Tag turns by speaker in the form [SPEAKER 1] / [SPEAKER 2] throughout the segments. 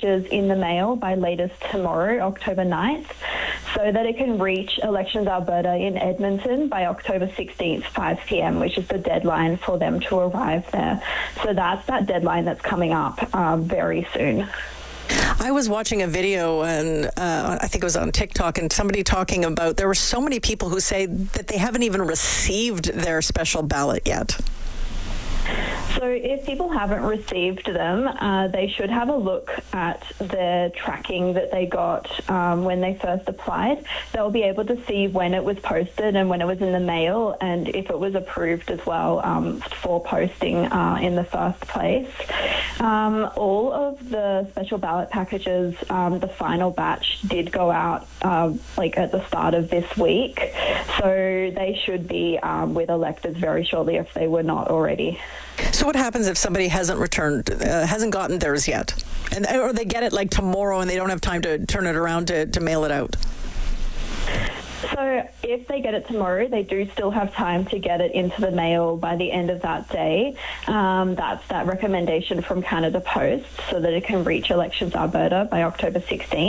[SPEAKER 1] packages in the mail by latest tomorrow, October 9th, so that it can reach Elections Alberta in Edmonton by October 16th, 5 p.m, which is the deadline for them to arrive there. So that's that deadline that's coming up very soon.
[SPEAKER 2] I was watching a video, and I think it was on TikTok, and somebody talking about there were so many people who say that they haven't even received their special ballot yet.
[SPEAKER 1] So if people haven't received them, they should have a look at the tracking that they got when they first applied. They'll be able to see when it was posted and when it was in the mail, and if it was approved as well for posting in the first place. All of the special ballot packages, the final batch did go out at the start of this week, so they should be with electors very shortly if they were not already.
[SPEAKER 2] So what happens if somebody hasn't returned, hasn't gotten theirs yet, or they get it like tomorrow and they don't have time to turn it around to mail it out?
[SPEAKER 1] So if they get it tomorrow, they do still have time to get it into the mail by the end of that day. That's that recommendation from Canada Post, so that it can reach Elections Alberta by October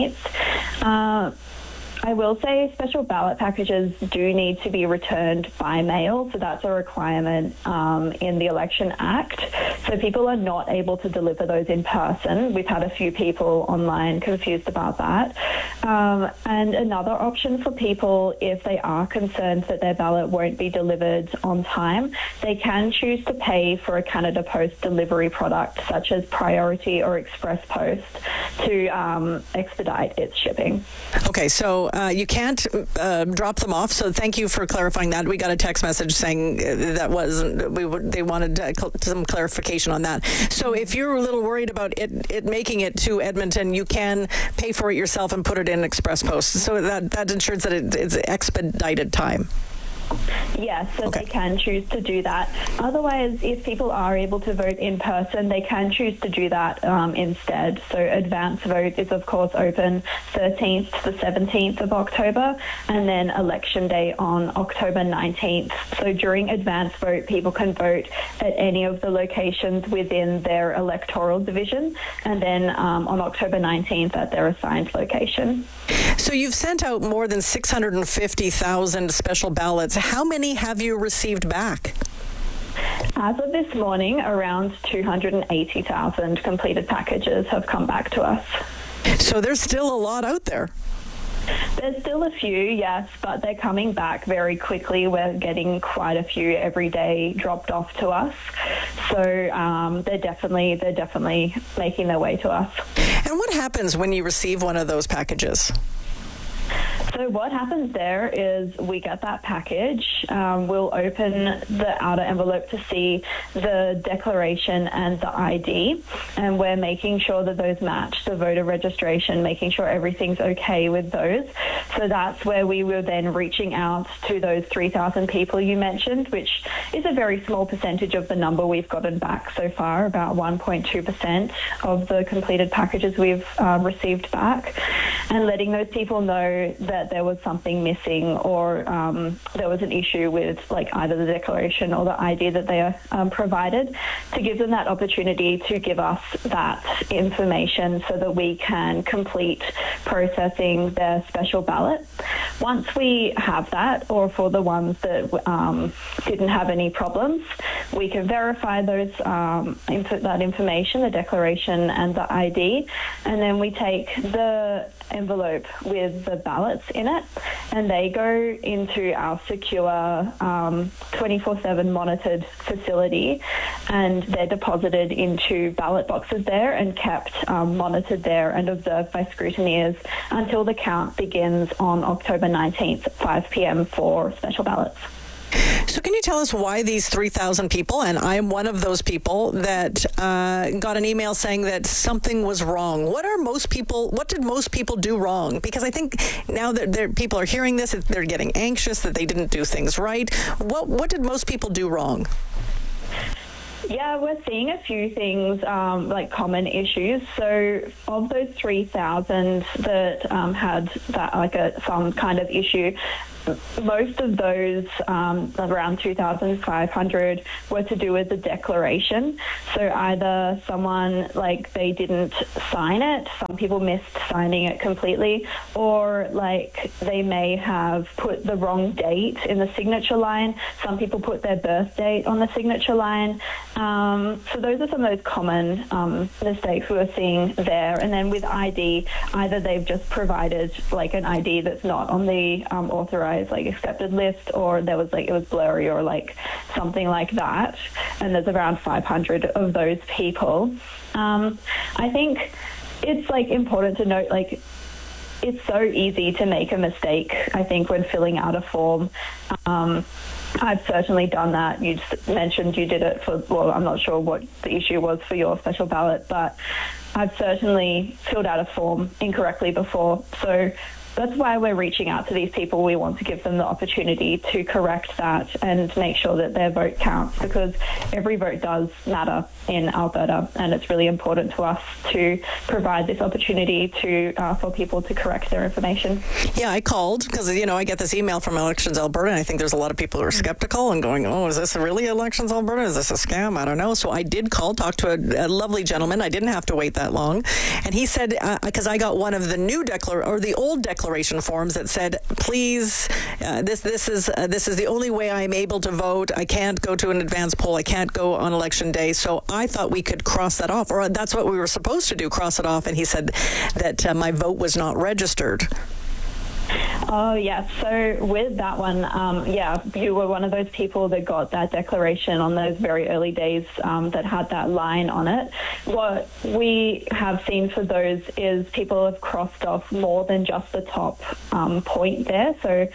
[SPEAKER 1] 16th. I will say special ballot packages do need to be returned by mail, so that's a requirement in the Election Act. So people are not able to deliver those in person. We've had a few people online confused about that. And another option for people, if they are concerned that their ballot won't be delivered on time, they can choose to pay for a Canada Post delivery product such as Priority or Express Post to expedite its shipping.
[SPEAKER 2] Okay, so you can't drop them off. So thank you for clarifying that. We got a text message saying that they wanted some clarification on that. So if you're a little worried about it making it to Edmonton, you can pay for it yourself and put it in Express Post. So that ensures that it's expedited time.
[SPEAKER 1] Yes, so
[SPEAKER 2] okay.
[SPEAKER 1] They can choose to do that. Otherwise, if people are able to vote in person, they can choose to do that instead. So advance vote is, of course, open 13th to the 17th of October, and then Election Day on October 19th. So during advance vote, people can vote at any of the locations within their electoral division, and then on October 19th at their assigned location.
[SPEAKER 2] So you've sent out more than 650,000 special ballots. How many have you received back?
[SPEAKER 1] As of this morning, around 280,000 completed packages have come back to us.
[SPEAKER 2] So there's still a lot out there.
[SPEAKER 1] There's still a few, yes, but they're coming back very quickly. We're getting quite a few every day dropped off to us. So they're definitely making their way to us.
[SPEAKER 2] And what happens when you receive one of those packages?
[SPEAKER 1] So what happens there is we get that package. We'll open the outer envelope to see the declaration and the ID, and we're making sure that those match the voter registration, making sure everything's okay with those. So that's where we were then reaching out to those 3,000 people you mentioned, which is a very small percentage of the number we've gotten back so far, about 1.2% of the completed packages we've received back, and letting those people know that there was something missing, or there was an issue with either the declaration or the ID that they provided, to give them that opportunity to give us that information so that we can complete processing their special ballot. Once we have that, or for the ones that didn't have any problems, we can verify those that information, the declaration and the ID, and then we take the envelope with the ballots in it, and they go into our secure 24/7 monitored facility, and they're deposited into ballot boxes there and kept monitored there and observed by scrutineers until the count begins on October 19th, 5 p.m. for special ballots.
[SPEAKER 2] So can you tell us why these 3,000 people, and I'm one of those people, that got an email saying that something was wrong? What did most people do wrong? Because I think now that people are hearing this, they're getting anxious that they didn't do things right. What did most people do wrong?
[SPEAKER 1] Yeah, we're seeing a few things, like common issues. So of those 3,000 that had that some kind of issue, most of those, around 2,500, were to do with the declaration. So either someone, like, they didn't sign it, some people missed signing it completely, or like they may have put the wrong date in the signature line. Some people put their birth date on the signature line. So those are some of those common mistakes we were seeing there. And then with ID, either they've just provided like an ID that's not on the authorized, like, accepted list, or there was like, it was blurry or like something like that. And there's around 500 of those people. I think it's like important to note, like, it's so easy to make a mistake, I think, when filling out a form. I've certainly done that. You just mentioned you did it for, well, I'm not sure what the issue was for your special ballot, but I've certainly filled out a form incorrectly before. So that's why we're reaching out to these people. We want to give them the opportunity to correct that and make sure that their vote counts, because every vote does matter in Alberta, and it's really important to us to provide this opportunity to for people to correct their information.
[SPEAKER 2] Yeah, I called because, you know, I get this email from Elections Alberta, and I think there's a lot of people who are skeptical and going, oh, is this really Elections Alberta? Is this a scam? I don't know. So I did call, talk to a lovely gentleman. I didn't have to wait that long. And he said, because I got one of the new the old declaration forms that said, please, this is the only way I'm able to vote. I can't go to an advance poll. I can't go on election day. So I thought we could cross that off, or that's what we were supposed to do, cross it off. And he said that my vote was not registered.
[SPEAKER 1] Oh, yeah. So with that one, you were one of those people that got that declaration on those very early days that had that line on it. What we have seen for those is people have crossed off more than just the top point there. So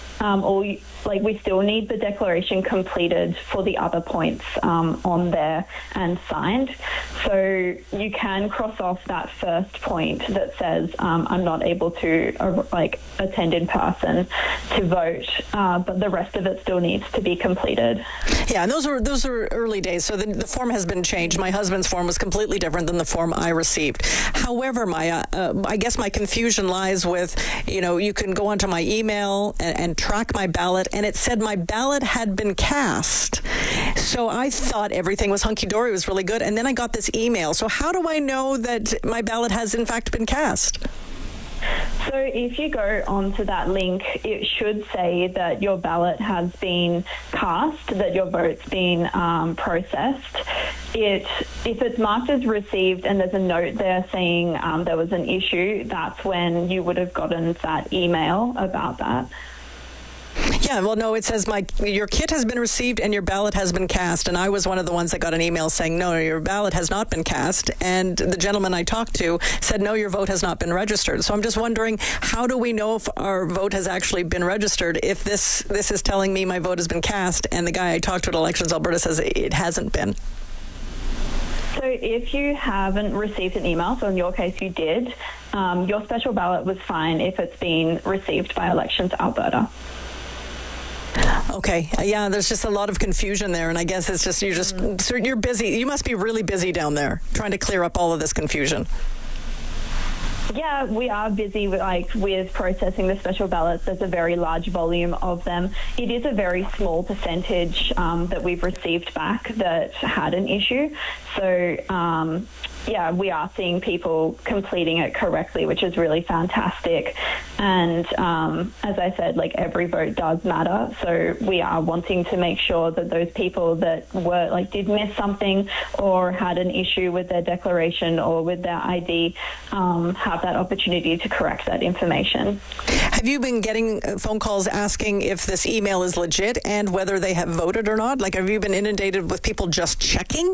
[SPEAKER 1] we still need the declaration completed for the other points on there and signed. So you can cross off that first point that says I'm not able to attend in person to vote, but the rest of it still needs to be completed.
[SPEAKER 2] Yeah, and those are early days. So the form has been changed. My husband's form was completely different than the form I received. However, Maya, I guess my confusion lies with, you can go onto my email and track my ballot, and it said my ballot had been cast. So I thought everything was hunky-dory, was really good. And then I got this email. So how do I know that my ballot has in fact been cast?
[SPEAKER 1] So if you go onto that link, it should say that your ballot has been cast, that your vote's been processed. If it's marked as received and there's a note there saying there was an issue, that's when you would have gotten that email about that.
[SPEAKER 2] Yeah, well, no, it says your kit has been received and your ballot has been cast. And I was one of the ones that got an email saying, no, your ballot has not been cast. And the gentleman I talked to said, no, your vote has not been registered. So I'm just wondering, how do we know if our vote has actually been registered if this is telling me my vote has been cast and the guy I talked to at Elections Alberta says it hasn't been?
[SPEAKER 1] So if you haven't received an email, so in your case you did, your special ballot was fine if it's been received by Elections Alberta.
[SPEAKER 2] Okay. Yeah, there's just a lot of confusion there, and I guess it's just you're busy. You must be really busy down there trying to clear up all of this confusion.
[SPEAKER 1] Yeah, we are busy with processing the special ballots. There's a very large volume of them. It is a very small percentage that we've received back that had an issue. So, we are seeing people completing it correctly, which is really fantastic. And as I said, every vote does matter. So we are wanting to make sure that those people that were did miss something or had an issue with their declaration or with their ID have that opportunity to correct that information.
[SPEAKER 2] Have you been getting phone calls asking if this email is legit and whether they have voted or not? Have you been inundated with people just checking?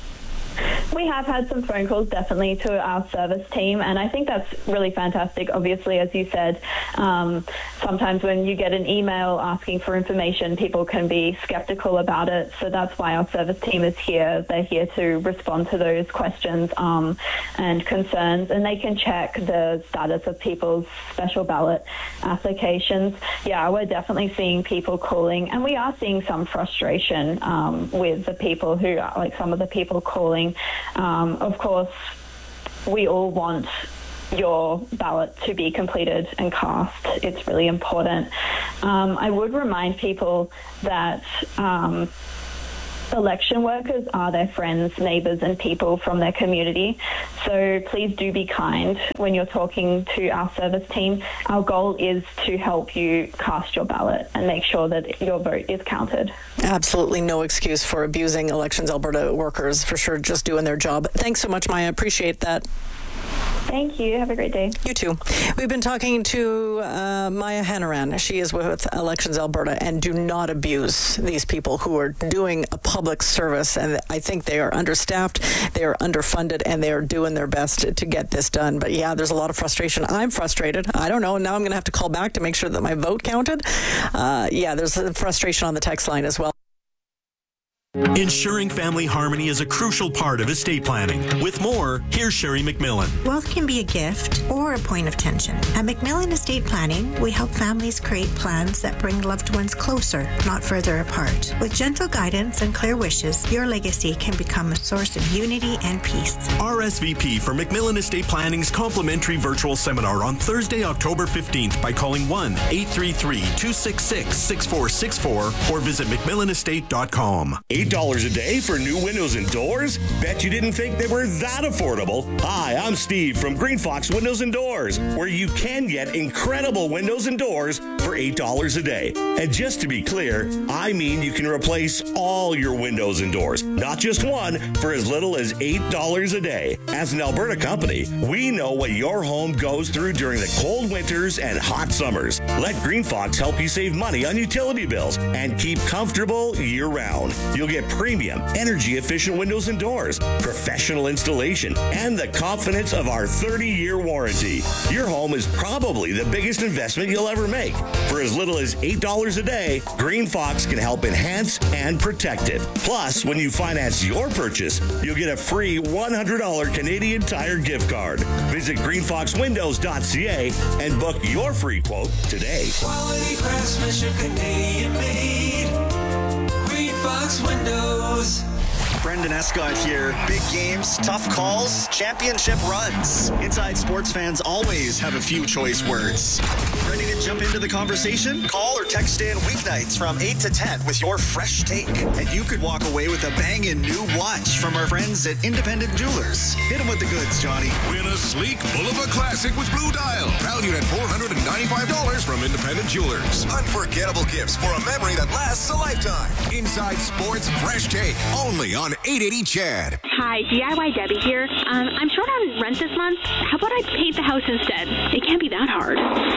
[SPEAKER 1] We have had some phone calls, definitely, to our service team, and I think that's really fantastic. Obviously, as you said, sometimes when you get an email asking for information, people can be skeptical about it, so that's why our service team is here. They're here to respond to those questions and concerns, and they can check the status of people's special ballot applications. Yeah, we're definitely seeing people calling, and we are seeing some frustration with the people who are, some of the people calling. Of course, we all want your ballot to be completed and cast. It's really important. I would remind people that election workers are their friends, neighbours and people from their community. So please do be kind when you're talking to our service team. Our goal is to help you cast your ballot and make sure that your vote is counted.
[SPEAKER 2] Absolutely no excuse for abusing Elections Alberta workers, for sure, just doing their job. Thanks so much, Maya. Appreciate that.
[SPEAKER 1] Thank you. Have a great day.
[SPEAKER 2] You too. We've been talking to Maya Hanrahan. She is with Elections Alberta, and do not abuse these people who are doing a public service. And I think they are understaffed, they are underfunded, and they are doing their best to get this done. But yeah, there's a lot of frustration. I'm frustrated. I don't know. Now I'm going to have to call back to make sure that my vote counted. Yeah, there's frustration on the text line as well.
[SPEAKER 3] Ensuring family harmony is a crucial part of estate planning. With more, here's Sherry McMillan.
[SPEAKER 4] Wealth can be a gift or a point of tension. At McMillan Estate Planning, we help families create plans that bring loved ones closer, not further apart. With gentle guidance and clear wishes, your legacy can become a source of unity and peace.
[SPEAKER 3] RSVP for McMillan Estate Planning's complimentary virtual seminar on Thursday, October 15th by calling 1-833-266-6464 or visit McMillanestate.com.
[SPEAKER 5] $8 a day for new windows and doors? Bet you didn't think they were that affordable. Hi, I'm Steve from Green Fox Windows and Doors, where you can get incredible windows and doors for $8 a day. And just to be clear, I mean you can replace all your windows and doors, not just one, for as little as $8 a day. As an Alberta company, we know what your home goes through during the cold winters and hot summers. Let Green Fox help you save money on utility bills and keep comfortable year-round. You'll get premium, energy-efficient windows and doors, professional installation, and the confidence of our 30-year warranty. Your home is probably the biggest investment you'll ever make. For as little as $8 a day, Green Fox can help enhance and protect it. Plus, when you finance your purchase, you'll get a free $100 Canadian Tire gift card. Visit greenfoxwindows.ca and book your free quote today.
[SPEAKER 6] Quality craftsmanship, Canadian made. Green Fox Windows.
[SPEAKER 7] Brendan Escott here. Big games, tough calls, championship runs. Inside Sports fans always have a few choice words. Ready to jump into the conversation? Call or text in weeknights from 8 to 10 with your fresh take. And you could walk away with a banging new watch from our friends at Independent Jewelers. Hit them with the goods, Johnny.
[SPEAKER 8] Win a sleek Bulova Classic with Blue Dial. Valued at $495 from Independent Jewelers. Unforgettable gifts for a memory that lasts a lifetime. Inside Sports Fresh Take. Only on 880 Chad.
[SPEAKER 9] Hi, DIY Debbie here. I'm short on rent this month. How about I paint the house instead? It can't be that hard.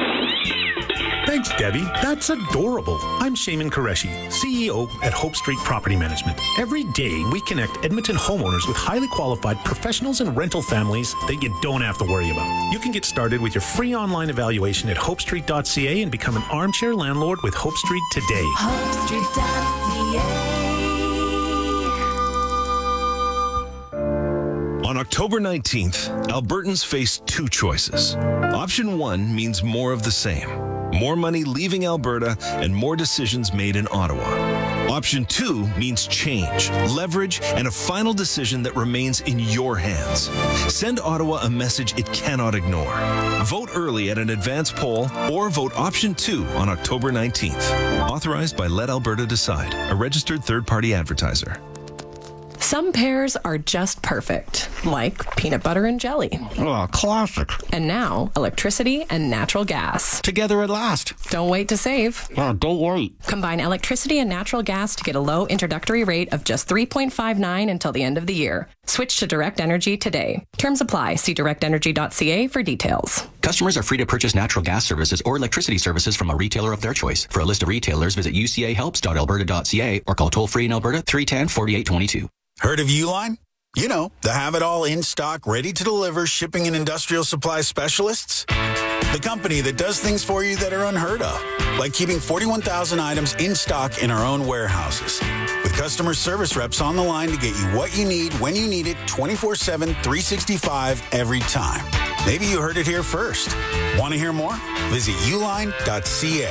[SPEAKER 10] Thanks, Debbie. That's adorable. I'm Shaman Qureshi, CEO at Hope Street Property Management. Every day, we connect Edmonton homeowners with highly qualified professionals and rental families that you don't have to worry about. You can get started with your free online evaluation at hopestreet.ca and become an armchair landlord with Hope Street today.
[SPEAKER 6] HopeStreet.ca.
[SPEAKER 8] On October 19th, Albertans face two choices. Option 1 means more of the same. More money leaving Alberta and more decisions made in Ottawa. Option 2 means change, leverage, and a final decision that remains in your hands. Send Ottawa a message it cannot ignore. Vote early at an advance poll or vote Option 2 on October 19th. Authorized by Let Alberta Decide, a registered third-party advertiser.
[SPEAKER 11] Some pairs are just perfect, like peanut butter and jelly.
[SPEAKER 12] Oh, classic.
[SPEAKER 11] And now, electricity and natural gas.
[SPEAKER 12] Together at last.
[SPEAKER 11] Don't wait to save.
[SPEAKER 12] Oh, don't wait.
[SPEAKER 11] Combine electricity and natural gas to get a low introductory rate of just $3.59 until the end of the year. Switch to Direct Energy today. Terms apply. See directenergy.ca for details.
[SPEAKER 13] Customers are free to purchase natural gas services or electricity services from a retailer of their choice. For a list of retailers, visit ucahelps.alberta.ca or call toll-free in Alberta 310-4822.
[SPEAKER 14] Heard of Uline? You know, the have-it-all in-stock, ready-to-deliver shipping and industrial supply specialists. The company that does things for you that are unheard of, like keeping 41,000 items in stock in our own warehouses. With customer service reps on the line to get you what you need, when you need it, 24/7, 365, every time. Maybe you heard it here first. Want to hear more? Visit uline.ca.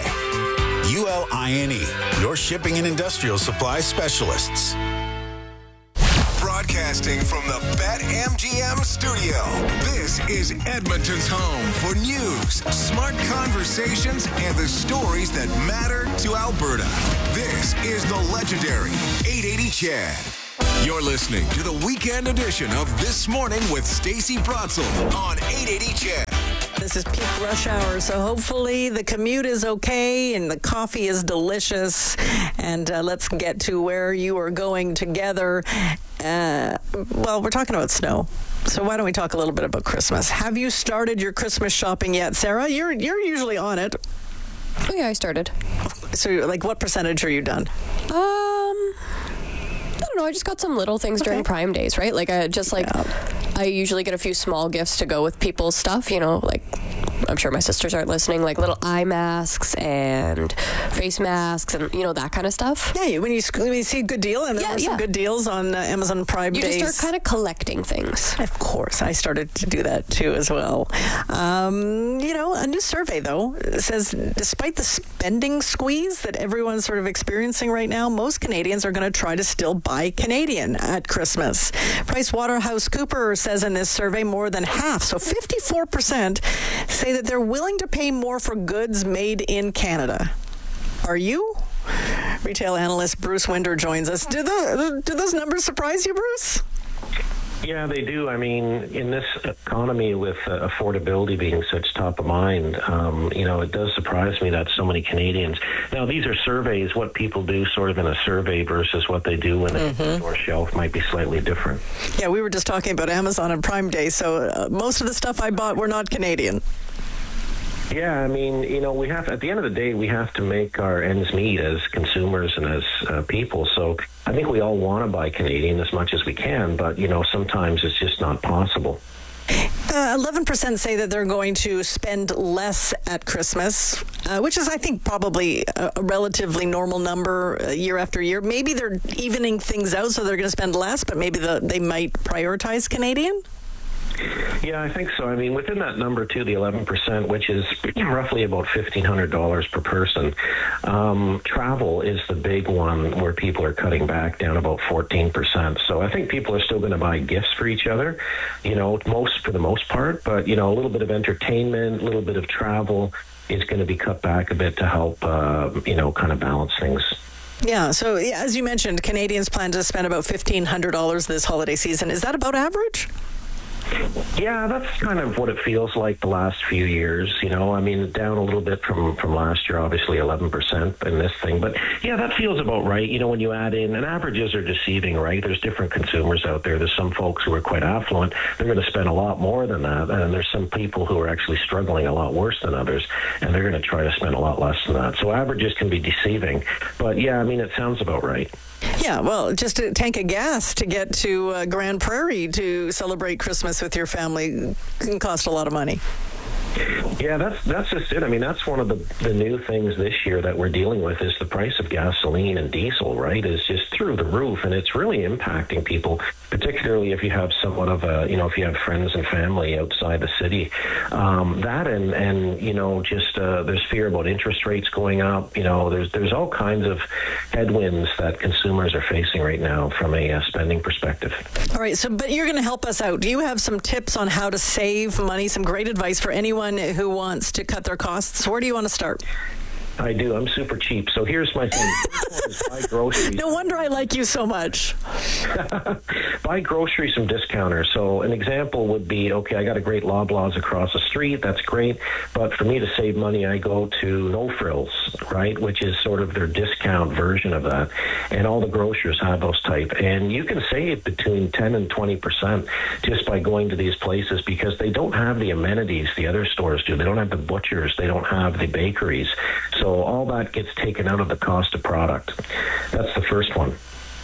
[SPEAKER 14] ULINE, your shipping and industrial supply specialists.
[SPEAKER 15] Broadcasting from the BetMGM studio, this is Edmonton's home for news, smart conversations, and the stories that matter to Alberta. This is the legendary 880 Chad. You're listening to the weekend edition of This Morning with Stacey Brotzel on 880 Chad.
[SPEAKER 2] This is peak rush hour, so hopefully the commute is okay and the coffee is delicious. And let's get to where you are going together. Well, we're talking about snow. So why don't we talk a little bit about Christmas? Have you started your Christmas shopping yet, Sarah? You're usually on it.
[SPEAKER 16] Oh, yeah, I started.
[SPEAKER 2] So, like, what percentage are you done?
[SPEAKER 16] I don't know. I just got some little things during Prime Days, right? Like, I usually get a few small gifts to go with people's stuff, you know, like, I'm sure my sisters aren't listening, like little eye masks and face masks and, you know, that kind of stuff.
[SPEAKER 2] Yeah, when you see a good deal, and there were some good deals on Amazon Prime Days.
[SPEAKER 16] You just start kind of collecting things.
[SPEAKER 2] Of course, I started to do that too as well. You know, a new survey, though, says despite the spending squeeze that everyone's sort of experiencing right now, most Canadians are going to try to still buy Canadian at Christmas. PricewaterhouseCoopers says in this survey more than half, so 54%, say that they're willing to pay more for goods made in Canada. Are you? Retail analyst Bruce Winder joins us. Do those numbers surprise you, Bruce?
[SPEAKER 17] Yeah, they do. I mean, in this economy with affordability being such top of mind, you know, it does surprise me that so many Canadians. Now, these are surveys. What people do sort of in a survey versus what they do when it's on the store shelf might be slightly different.
[SPEAKER 2] Yeah, we were just talking about Amazon and Prime Day, so most of the stuff I bought were not Canadian.
[SPEAKER 17] Yeah, I mean, you know, we have, at the end of the day, we have to make our ends meet as consumers and as people. So I think we all want to buy Canadian as much as we can, but, you know, sometimes it's just not possible.
[SPEAKER 2] 11% say that they're going to spend less at Christmas, which is, I think, probably a relatively normal number year after year. Maybe they're evening things out, so they're going to spend less, but maybe they might prioritize Canadian.
[SPEAKER 17] Yeah, I think so. I mean, within that number, too, the 11%, which is roughly about $1,500 per person, travel is the big one where people are cutting back down about 14%. So I think people are still going to buy gifts for each other, you know, for the most part. But, you know, a little bit of entertainment, a little bit of travel is going to be cut back a bit to help, you know, kind of balance things.
[SPEAKER 2] Yeah, so as you mentioned, Canadians plan to spend about $1,500 this holiday season. Is that about average?
[SPEAKER 17] Yeah, that's kind of what it feels like the last few years, you know. I mean, down a little bit from last year, obviously 11% in this thing. But, yeah, that feels about right. You know, when you add in, and averages are deceiving, right? There's different consumers out there. There's some folks who are quite affluent. They're going to spend a lot more than that. And there's some people who are actually struggling a lot worse than others, and they're going to try to spend a lot less than that. So averages can be deceiving. But, yeah, I mean, it sounds about right.
[SPEAKER 2] Yeah, well, just a tank of gas to get to Grand Prairie to celebrate Christmas with your family can cost a lot of money.
[SPEAKER 17] Yeah, that's just it. I mean, that's one of the new things this year that we're dealing with is the price of gasoline and diesel, right, is just through the roof, and it's really impacting people, particularly if you have somewhat of a, you know, if you have friends and family outside the city. That and you know, just there's fear about interest rates going up. You know, there's all kinds of headwinds that consumers are facing right now from a spending perspective.
[SPEAKER 2] All right, but you're going to help us out. Do you have some tips on how to save money, some great advice for anyone who wants to cut their costs? Where do you want to start?
[SPEAKER 17] I do. I'm super cheap. So here's my thing. Buy groceries.
[SPEAKER 2] No wonder I like you so much.
[SPEAKER 17] Buy groceries from discounters. So an example would be, okay, I got a great Loblaws across the street. That's great. But for me to save money, I go to No Frills, right, which is sort of their discount version of that. And all the grocers have those type. And you can save between 10 and 20% just by going to these places because they don't have the amenities the other stores do. They don't have the butchers. They don't have the bakeries. So all that gets taken out of the cost of product. That's the first one.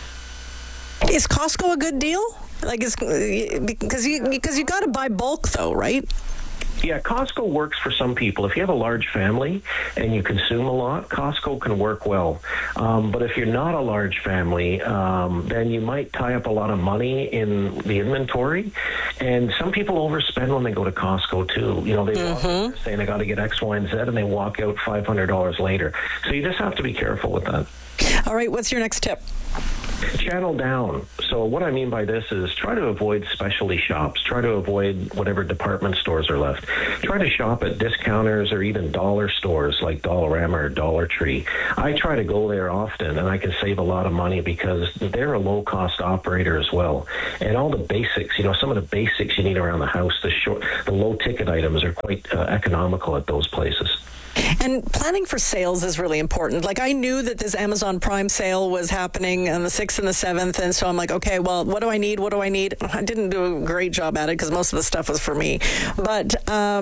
[SPEAKER 2] Is Costco a good deal? Like, because you got to buy bulk though, right?
[SPEAKER 17] Yeah, Costco works for some people. If you have a large family and you consume a lot, Costco can work well. But if you're not a large family, then you might tie up a lot of money in the inventory. And some people overspend when they go to Costco too. You know, they walk in saying I got to get X, Y, and Z, and they walk out $500 later. So you just have to be careful with that.
[SPEAKER 2] All right, what's your next tip?
[SPEAKER 17] Channel down. So what I mean by this is try to avoid specialty shops. Try to avoid whatever department stores are left. Try to shop at discounters or even dollar stores like Dollarama or Dollar Tree. I try to go there often, and I can save a lot of money because they're a low-cost operator as well. And all the basics, some of the basics you need around the house, the low-ticket items are quite economical at those places.
[SPEAKER 2] And planning for sales is really important. Like, I knew that this Amazon Prime sale was happening on the 6th and the 7th, and so I'm like, okay, well, what do I need? I didn't do a great job at it because most of the stuff was for me. But,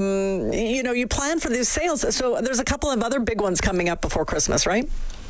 [SPEAKER 2] you plan for these sales. So there's a couple of other big ones coming up before Christmas, right?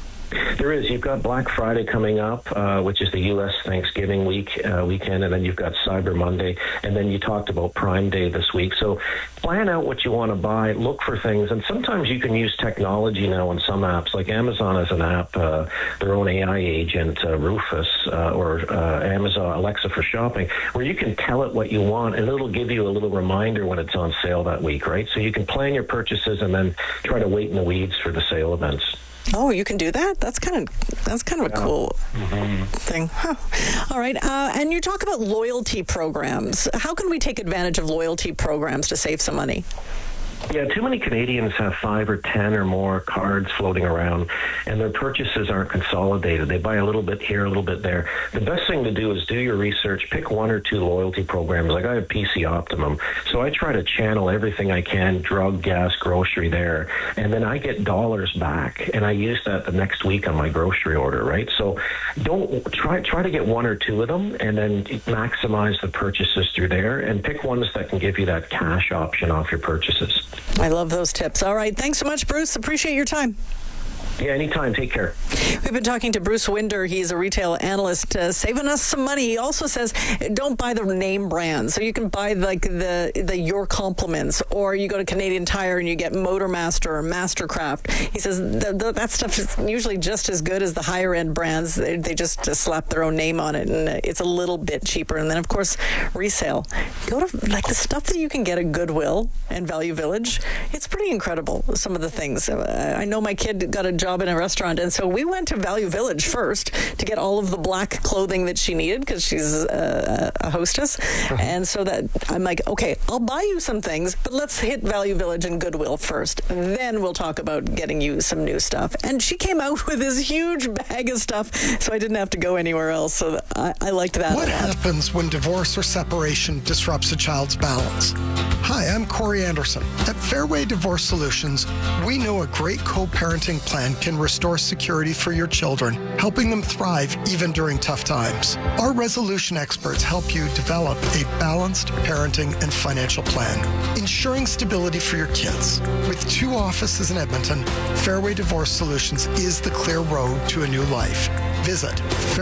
[SPEAKER 17] There is. You've got Black Friday coming up, which is the U.S. Thanksgiving weekend, and then you've got Cyber Monday, and then you talked about Prime Day this week. So plan out what you want to buy, look for things, and sometimes you can use technology now in some apps. Like Amazon has an app, their own AI agent, Rufus, or Amazon Alexa for shopping, where you can tell it what you want, and it'll give you a little reminder when it's on sale that week, right? So you can plan your purchases and then try to wait in the weeds for the sale events.
[SPEAKER 2] Oh, you can do that? That's kind of a cool thing. Huh. All right. And you talk about loyalty programs. How can we take advantage of loyalty programs to save some money?
[SPEAKER 17] Yeah, too many Canadians have 5 or 10 or more cards floating around, and their purchases aren't consolidated. They buy a little bit here, a little bit there. The best thing to do is do your research, pick 1 or 2 loyalty programs. Like I have PC Optimum, so I try to channel everything I can, drug, gas, grocery there, and then I get dollars back, and I use that the next week on my grocery order, right? So don't try to get 1 or 2 of them, and then maximize the purchases through there, and pick ones that can give you that cash option off your purchases.
[SPEAKER 2] I love those tips. All right. Thanks so much, Bruce. Appreciate your time.
[SPEAKER 17] Yeah, anytime. Take care.
[SPEAKER 2] We've been talking to Bruce Winder. He's a retail analyst, saving us some money. He also says, don't buy the name brand. So you can buy like the Your Compliments, or you go to Canadian Tire and you get Motormaster or Mastercraft. He says that stuff is usually just as good as the higher end brands. They just slap their own name on it, and it's a little bit cheaper. And then, of course, resale. Go to like the stuff that you can get at Goodwill and Value Village. It's pretty incredible, some of the things. I know my kid got a job in a restaurant, and so we went to Value Village first to get all of the black clothing that she needed because she's a hostess. And so that I'm like, okay, I'll buy you some things, but let's hit Value Village and Goodwill first. Then we'll talk about getting you some new stuff. And she came out with this huge bag of stuff, so I didn't have to go anywhere else. So I liked that.
[SPEAKER 18] What happens when divorce or separation disrupts a child's balance? Hi, I'm Corey Anderson. At Fairway Divorce Solutions, we know a great co-parenting plan can restore security for your children, helping them thrive even during tough times. Our resolution experts help you develop a balanced parenting and financial plan, ensuring stability for your kids. With 2 offices in Edmonton, Fairway Divorce Solutions is the clear road to a new life. Visit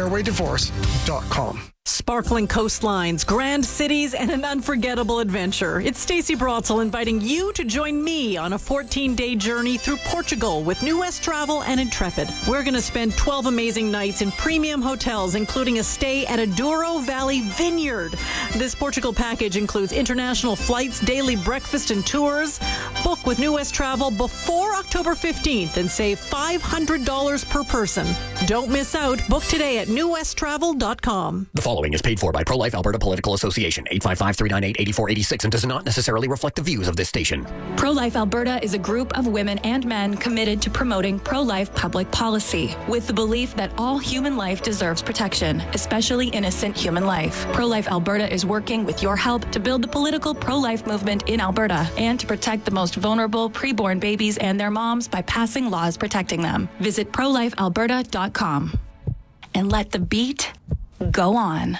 [SPEAKER 18] fairwaydivorce.com.
[SPEAKER 19] Sparkling coastlines, grand cities, and an unforgettable adventure. It's Stacey Brotzel inviting you to join me on a 14-day journey through Portugal with New West Travel and Intrepid. We're going to spend 12 amazing nights in premium hotels, including a stay at a Douro Valley Vineyard. This Portugal package includes international flights, daily breakfast, and tours. Book with New West Travel before October 15th and save $500 per person. Don't miss out. Book today at newwesttravel.com.
[SPEAKER 20] The following is paid for by Pro-Life Alberta Political Association, 855-398-8486, and does not necessarily reflect the views of this station.
[SPEAKER 21] Pro-Life Alberta is a group of women and men committed to promoting pro-life public policy, with the belief that all human life deserves protection, especially innocent human life. Pro-Life Alberta is working with your help to build the political pro-life movement in Alberta and to protect the most vulnerable preborn babies and their moms by passing laws protecting them. Visit prolifealberta.com and let the beat go on.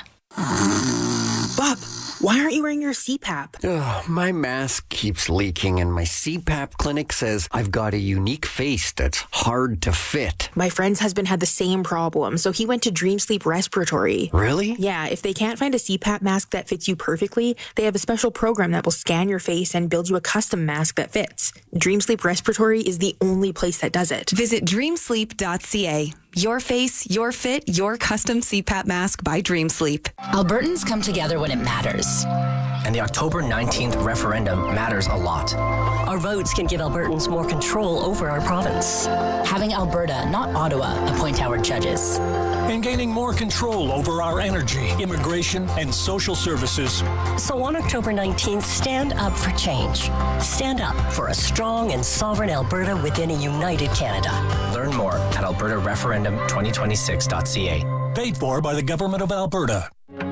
[SPEAKER 22] Bob, why aren't you wearing your CPAP?
[SPEAKER 23] My mask keeps leaking, and my CPAP clinic says I've got a unique face that's hard to fit.
[SPEAKER 22] My friend's husband had the same problem, so he went to Dream Sleep Respiratory.
[SPEAKER 23] Really?
[SPEAKER 22] Yeah, if they can't find a CPAP mask that fits you perfectly, they have a special program that will scan your face and build you a custom mask that fits. Dream Sleep Respiratory is the only place that does it.
[SPEAKER 24] Visit dreamsleep.ca. Your face, your fit, your custom CPAP mask by Dream Sleep.
[SPEAKER 25] Albertans come together when it matters. And the October 19th referendum matters a lot.
[SPEAKER 26] Our votes can give Albertans more control over our province.
[SPEAKER 25] Having Alberta, not Ottawa, appoint our judges.
[SPEAKER 1] and gaining more control over our energy, immigration, and social services.
[SPEAKER 26] So on October 19th, stand up for change. Stand up for a strong and sovereign Alberta within a united Canada.
[SPEAKER 25] Learn more at albertareferendum2026.ca.
[SPEAKER 1] Paid for by the Government of Alberta.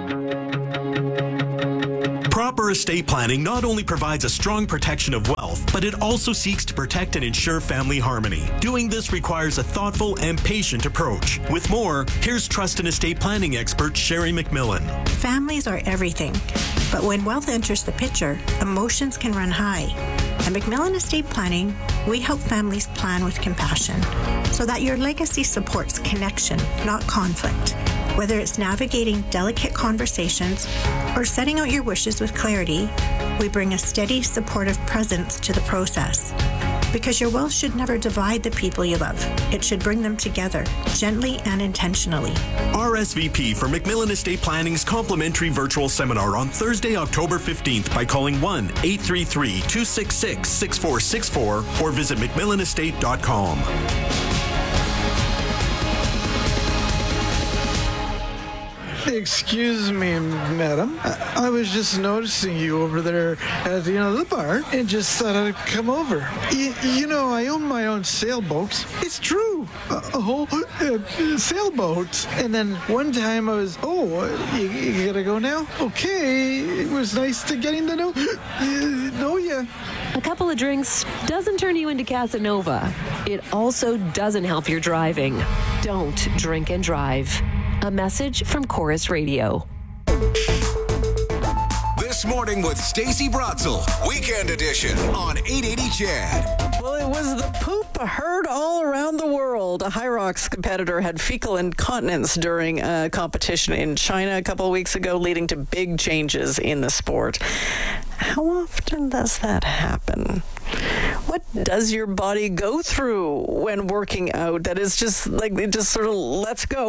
[SPEAKER 3] Proper estate planning not only provides a strong protection of wealth, but it also seeks to protect and ensure family harmony. Doing this requires a thoughtful and patient approach. With more, here's trust and estate planning expert Sherry McMillan.
[SPEAKER 4] Families are everything, but when wealth enters the picture, emotions can run high. At McMillan Estate Planning, we help families plan with compassion so that your legacy supports connection, not conflict. Whether it's navigating delicate conversations or setting out your wishes with clarity, we bring a steady, supportive presence to the process. Because your wealth should never divide the people you love. It should bring them together, gently and intentionally.
[SPEAKER 3] RSVP for McMillan Estate Planning's complimentary virtual seminar on Thursday, October 15th by calling 1-833-266-6464 or visit McMillanestate.com.
[SPEAKER 5] Excuse me, madam. I was just noticing you over there at the bar and just thought I'd come over. You know, I own my own sailboat. It's true. A whole sailboat. And then one time I was, you gotta go now? Okay. It was nice to getting to know you.
[SPEAKER 7] A couple of drinks doesn't turn you into Casanova. It also doesn't help your driving. Don't drink and drive. A message from Chorus Radio.
[SPEAKER 15] This Morning with Stacey Brotzel, Weekend Edition on 880 CHED.
[SPEAKER 2] Well, it was the poop heard all around the world. A High Rocks competitor had fecal incontinence during a competition in China a couple of weeks ago, leading to big changes in the sport. How often does that happen? What does your body go through when working out that is just like it just sort of lets go?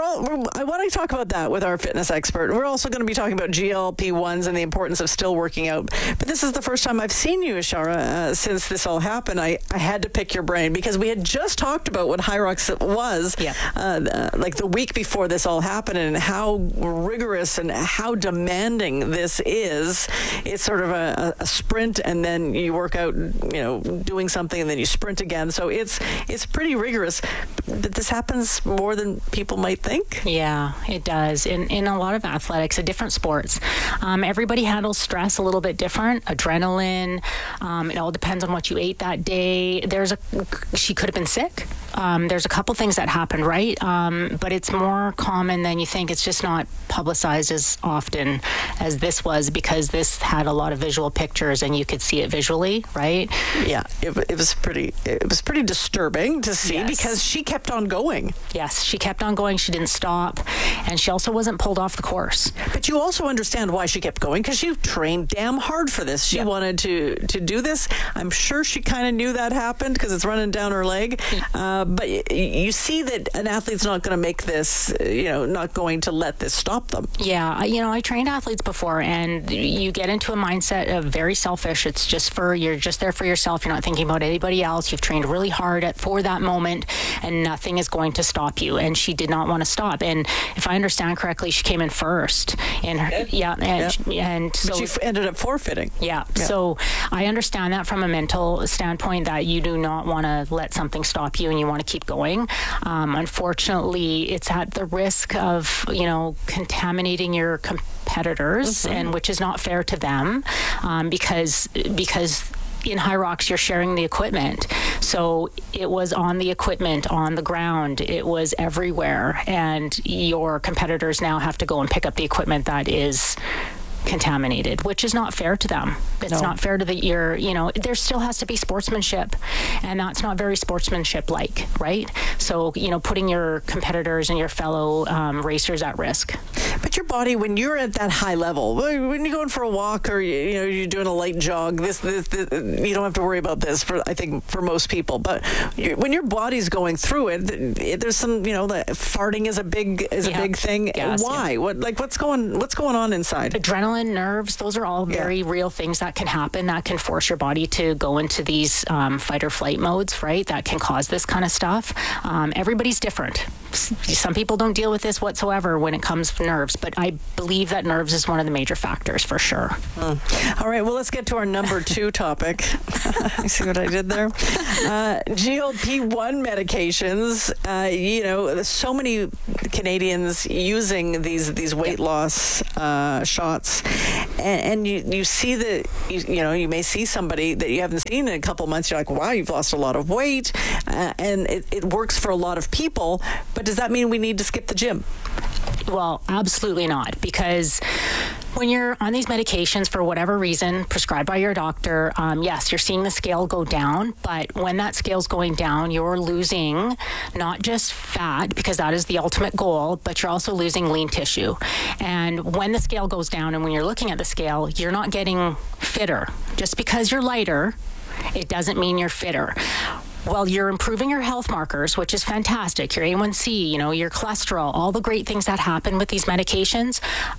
[SPEAKER 2] I want to talk about that with our fitness expert. We're also going to be talking about GLP-1s and the importance of still working out. But this is the first time I've seen you, Ashara, since this all happened. I had to pick your brain because we had just talked about what High Rocks was like the week before this all happened and how rigorous and how demanding this is. It's sort of a sprint and then you work out, doing something and then you sprint again. So it's pretty rigorous. But this happens more than people might think.
[SPEAKER 9] Yeah, it does. In a lot of athletics, different sports, everybody handles stress a little bit different. Adrenaline, it all depends on what you ate that day. She could have been sick. There's a couple things that happened, right? But it's more common than you think. It's just not publicized as often as this was because this had a lot of visual pictures and you could see it visually, right?
[SPEAKER 2] Yeah, it was pretty disturbing to see because she kept on going.
[SPEAKER 9] Yes, she kept on going. She didn't stop, and she also wasn't pulled off the course.
[SPEAKER 2] But you also understand why she kept going because she trained damn hard for this. She wanted to do this. I'm sure she kind of knew that happened because it's running down her leg. But you see that an athlete's not going to make this, not going to let this stop them.
[SPEAKER 9] Yeah, I trained athletes before, and you get into a mindset of very selfish. It's you're just there for yourself. You're not thinking about anybody else. You've trained really hard for that moment, and nothing is going to stop you. And she did not want to stop. And if I understand correctly, she came in first. And so
[SPEAKER 2] she ended up forfeiting.
[SPEAKER 9] Yeah. So I understand that from a mental standpoint that you do not want to let something stop you, and you want to keep going. Unfortunately, it's at the risk of contaminating your competitors, and which is not fair to them, because in High Rocks, you're sharing the equipment. So it was on the equipment, on the ground. It was everywhere. And your competitors now have to go and pick up the equipment that is contaminated, which is not fair to them. It's not fair to there still has to be sportsmanship, and that's not very sportsmanship-like, right? So, putting your competitors and your fellow racers at risk.
[SPEAKER 2] But your body, when you're at that high level, when you're going for a walk or you're doing a light jog, this you don't have to worry about this I think for most people. But when your body's going through it, there's some the farting is a big thing.
[SPEAKER 9] Yes,
[SPEAKER 2] why? What's going on inside?
[SPEAKER 9] Adrenaline, nerves, those are all very real things that can happen, that can force your body to go into these fight or flight modes, right? That can cause this kind of stuff. Everybody's different. some people don't deal with this whatsoever when it comes to nerves, but I believe that nerves is one of the major factors for sure.
[SPEAKER 2] All right, well, let's get to our number 2 topic. You see what I did there? GLP-1 medications. There's so many Canadians using these weight loss shots, and you see that you may see somebody that you haven't seen in a couple months. You're like, wow, you've lost a lot of weight, and it works for a lot of people. But does that mean we need to skip the gym?
[SPEAKER 9] Well, absolutely not, because when you're on these medications for whatever reason prescribed by your doctor, yes, you're seeing the scale go down, but when that scale's going down, you're losing not just fat, because that is the ultimate goal, but you're also losing lean tissue. And when the scale goes down and when you're looking at the scale, you're not getting fitter. Just because you're lighter, it doesn't mean you're fitter. Well, you're improving your health markers, which is fantastic. Your A1C, your cholesterol, all the great things that happen with these medications.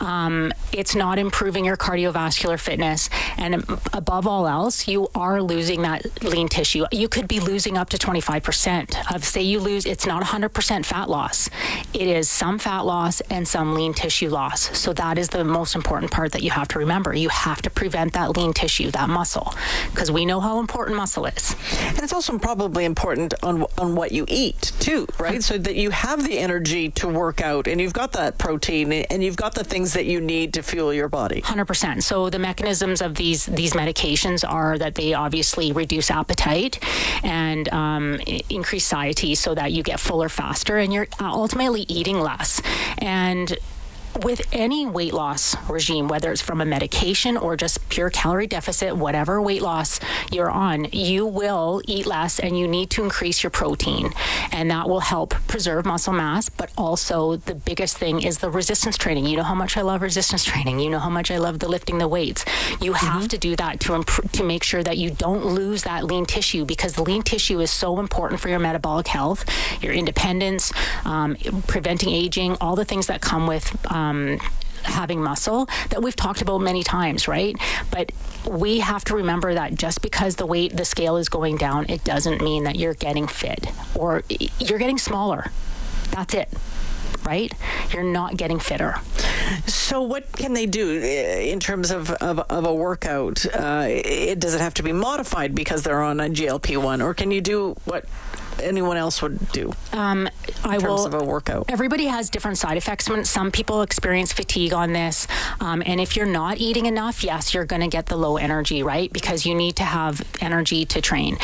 [SPEAKER 9] It's not improving your cardiovascular fitness. And above all else, you are losing that lean tissue. You could be losing up to 25% of, say you lose, it's not 100% fat loss. It is some fat loss and some lean tissue loss. So that is the most important part that you have to remember. You have to prevent that lean tissue, that muscle, because we know how important muscle is.
[SPEAKER 2] And it's also probably important on what you eat too, right? So that you have the energy to work out and you've got that protein and you've got the things that you need to fuel your body.
[SPEAKER 9] 100%. So the mechanisms of these medications are that they obviously reduce appetite and increase satiety so that you get fuller faster and you're ultimately eating less. And with any weight loss regime, whether it's from a medication or just pure calorie deficit, whatever weight loss you're on, you will eat less and you need to increase your protein. And that will help preserve muscle mass. But also the biggest thing is the resistance training. You know how much I love resistance training. You know how much I love the lifting the weights. You have to do that to make sure that you don't lose that lean tissue, because the lean tissue is so important for your metabolic health, your independence, preventing aging, all the things that come with having muscle that we've talked about many times, right? But we have to remember that just because the scale is going down, it doesn't mean that you're getting fit or you're getting smaller. That's it, right? You're not getting fitter.
[SPEAKER 2] So what can they do in terms of a workout? Does it have to be modified because they're on a GLP-1, or can you do what anyone else would do in terms of a workout?
[SPEAKER 9] Everybody has different side effects. Some people experience fatigue on this. And if you're not eating enough, yes, you're going to get the low energy, right? Because you need to have energy to train.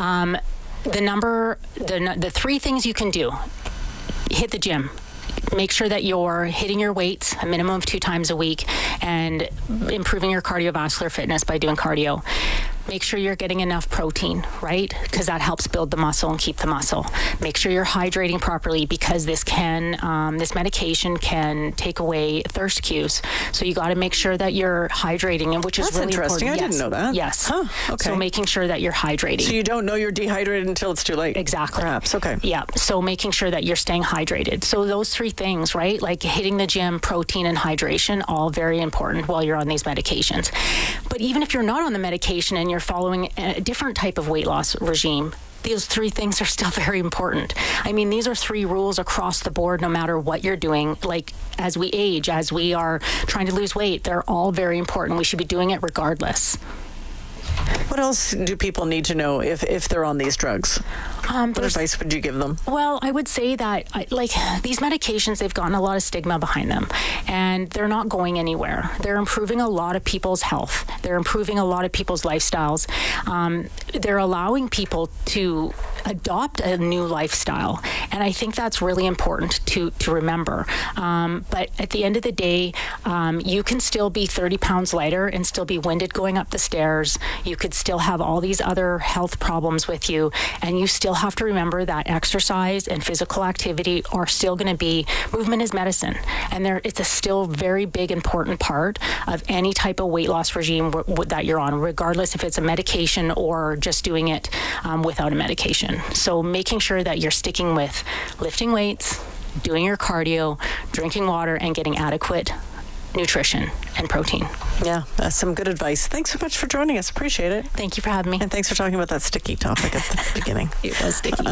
[SPEAKER 9] The 3 things you can do: hit the gym. Make sure that you're hitting your weights a minimum of 2 times a week and improving your cardiovascular fitness by doing cardio. Make sure you're getting enough protein, right? Because that helps build the muscle and keep the muscle. Make sure you're hydrating properly, because this medication can take away thirst cues. So you got to make sure that you're hydrating, and which is really
[SPEAKER 2] interesting.
[SPEAKER 9] important.
[SPEAKER 2] I didn't know that.
[SPEAKER 9] Yes.
[SPEAKER 2] Huh, okay.
[SPEAKER 9] So making sure that you're hydrating.
[SPEAKER 2] So you don't know you're dehydrated until it's too late.
[SPEAKER 9] Exactly.
[SPEAKER 2] Perhaps. Okay.
[SPEAKER 9] Yeah. So making sure that you're staying hydrated. So those 3 things, right? Like hitting the gym, protein, and hydration, all very important while you're on these medications. But even if you're not on the medication and you're following a different type of weight loss regime, those 3 things are still very important. I mean, these are 3 rules across the board, no matter what you're doing. Like, as we age, as we are trying to lose weight, they're all very important. We should be doing it regardless.
[SPEAKER 2] What else do people need to know if they're on these drugs? What advice would you give them?
[SPEAKER 9] Well, I would say that these medications, they've gotten a lot of stigma behind them, and they're not going anywhere. They're improving a lot of people's health. They're improving a lot of people's lifestyles. They're allowing people to adopt a new lifestyle, and I think that's really important to remember. But at the end of the day, you can still be 30 pounds lighter and still be winded going up the stairs. You could still have all these other health problems with you, and you still have to remember that exercise and physical activity are still going to be, movement is medicine, and it's a still very big, important part of any type of weight loss regime that you're on, regardless if it's a medication or just doing it without a medication. So making sure that you're sticking with lifting weights, doing your cardio, drinking water, and getting adequate nutrition and protein.
[SPEAKER 2] Yeah, that's some good advice. Thanks so much for joining us. Appreciate it.
[SPEAKER 9] Thank you for having me.
[SPEAKER 2] And thanks for talking about that sticky topic at the beginning.
[SPEAKER 16] It was sticky.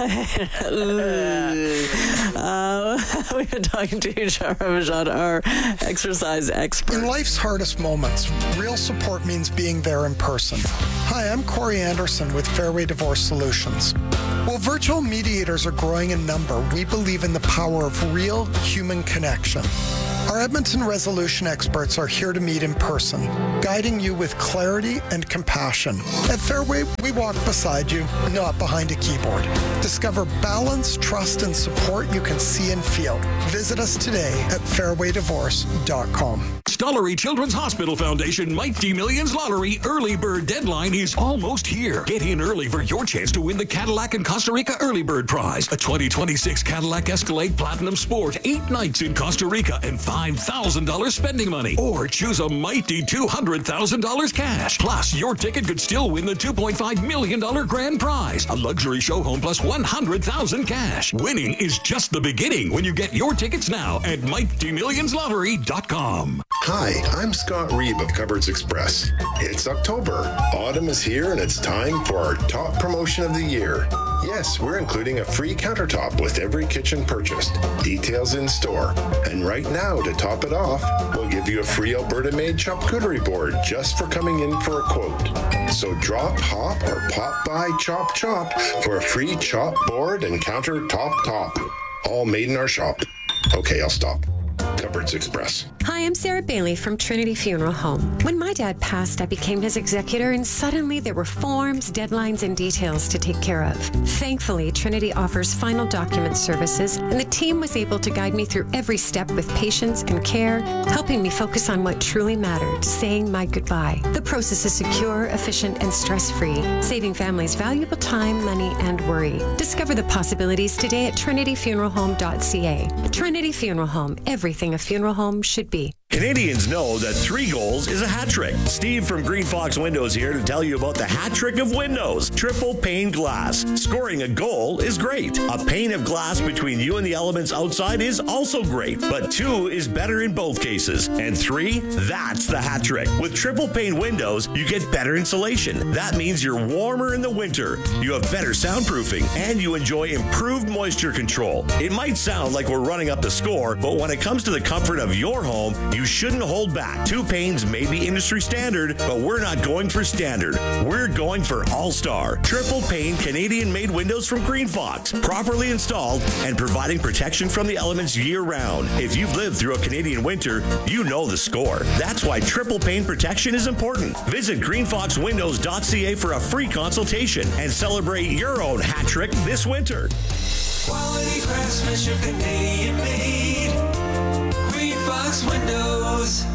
[SPEAKER 2] We've been talking to Shara Majad, our exercise expert.
[SPEAKER 18] In life's hardest moments, real support means being there in person. Hi, I'm Corey Anderson with Fairway Divorce Solutions. While virtual mediators are growing in number, we believe in the power of real human connection. Our Edmonton resolution experts are here to meet in person, guiding you with clarity and compassion. At Fairway, we walk beside you, not behind a keyboard. Discover balance, trust, and support you can see and feel. Visit us today at fairwaydivorce.com.
[SPEAKER 1] Stollery Children's Hospital Foundation Mighty Millions Lottery early bird deadline is almost here. Get in early for your chance to win the Cadillac and Costa Rica early bird prize, a 2026 Cadillac Escalade Platinum Sport, 8 nights in Costa Rica, and $5,000 spending money. Or choose a mighty $200,000 cash. Plus, your ticket could still win the $2.5 million grand prize, a luxury show home plus $100,000 cash. Winning is just the beginning when you get your tickets now at MightyMillionsLottery.com.
[SPEAKER 6] Hi, I'm Scott Reeb of Cupboards Express. It's October. Autumn is here and it's time for our top promotion of the year. Yes, we're including a free countertop with every kitchen purchased. Details in store. And right now, to top it off, we'll give you a free Alberta-made charcuterie board just for coming in for a quote. So drop, hop, or pop by Chop Chop for a free chop board and countertop top. All made in our shop. Okay, I'll stop. Cupboards Express.
[SPEAKER 8] Hi, I'm Sarah Bailey from Trinity Funeral Home. When my dad passed, I became his executor, and suddenly there were forms, deadlines, and details to take care of. Thankfully, Trinity offers final document services, and the team was able to guide me through every step with patience and care, helping me focus on what truly mattered, saying my goodbye. The process is secure, efficient, and stress-free, saving families valuable time, money, and worry. Discover the possibilities today at trinityfuneralhome.ca. Trinity Funeral Home, everything a funeral home should be.
[SPEAKER 10] Canadians know that 3 goals is a hat trick. Steve from Green Fox Windows here to tell you about the hat trick of windows. Triple pane glass. Scoring a goal is great. A pane of glass between you and the elements outside is also great. But 2 is better in both cases. And 3, that's the hat trick. With triple pane windows, you get better insulation. That means you're warmer in the winter. You have better soundproofing. And you enjoy improved moisture control. It might sound like we're running up the score, but when it comes to the comfort of your home, you shouldn't hold back. 2 panes may be industry standard, but we're not going for standard. We're going for all-star. Triple pane Canadian-made windows from Green Fox, properly installed and providing protection from the elements year-round. If you've lived through a Canadian winter, you know the score. That's why triple pane protection is important. Visit greenfoxwindows.ca for a free consultation and celebrate your own hat trick this winter.
[SPEAKER 11] Quality craftsmanship, Canadian made. Green Fox Windows.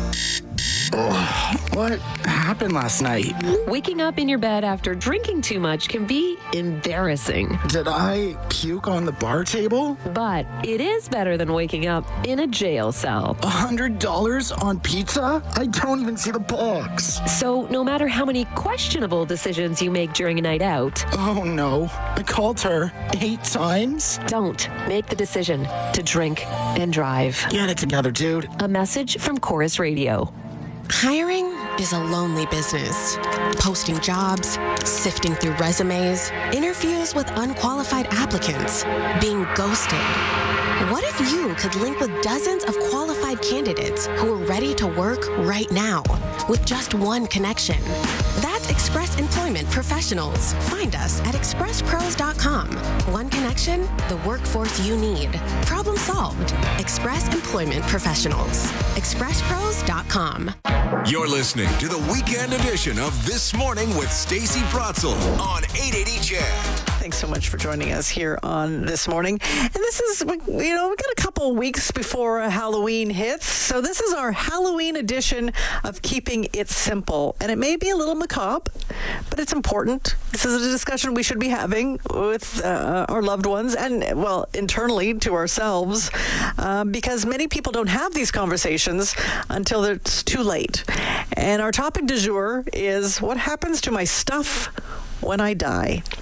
[SPEAKER 12] What happened last night?
[SPEAKER 7] Waking up in your bed after drinking too much can be embarrassing.
[SPEAKER 12] Did I puke on the bar table?
[SPEAKER 7] But it is better than waking up in a jail cell.
[SPEAKER 12] $100 on pizza? I don't even see the box.
[SPEAKER 7] So no matter how many questionable decisions you make during a night out.
[SPEAKER 12] Oh no, I called her 8 times.
[SPEAKER 7] Don't make the decision to drink and drive.
[SPEAKER 12] Get it together, dude.
[SPEAKER 7] A message from Chorus Radio.
[SPEAKER 13] Hiring is a lonely business. Posting jobs, sifting through resumes, interviews with unqualified applicants, being ghosted. What if you could link with dozens of qualified candidates who are ready to work right now with just one connection? That's Express Employment Professionals. Find us at expresspros.com. One connection, the workforce you need. Problem solved. Express Employment Professionals. expresspros.com.
[SPEAKER 15] You're listening to the weekend edition of This Morning with Stacey Brotzel on 880 CHED.
[SPEAKER 2] Thanks so much for joining us here on This Morning. And this is, we've got a couple weeks before Halloween hits. So this is our Halloween edition of Keeping It Simple. And it may be a little macabre, but it's important. This is a discussion we should be having with our loved ones and, well, internally to ourselves, because many people don't have these conversations until it's too late. And our topic du jour is what happens to my stuff when I die.